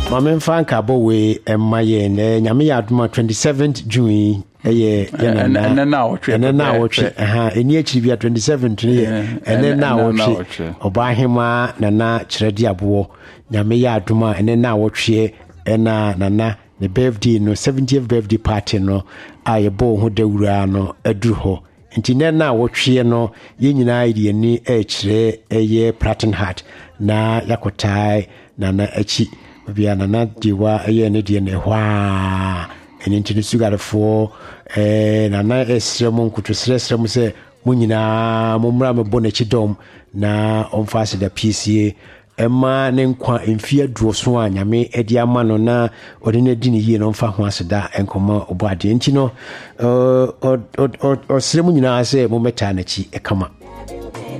Mame Franka Bowe and Mayen, Yamia 27th June, and now, in each year 27th, and then now, Obahima, Nana, Chrediabo, Yamia Duma, and then now, and Nana, the birthday, no 70th birthday party, no, I bo who de Urano, a druho. Nti na wotwe no ye nyina ide ni echire eye Pratten Heart na yakotai na achi bia na diwa eye ne de ne hwa eni nti sugarfo na esrem nkutu sresrem se munyina momra mebo na chidom na omfase da PCA Emma ne nkwa emfia duoso a nyame edi ama no na ode na di ne yie no mfa ho aseda enkoma obade nti no o sremu nyina se mo meta na chi ekama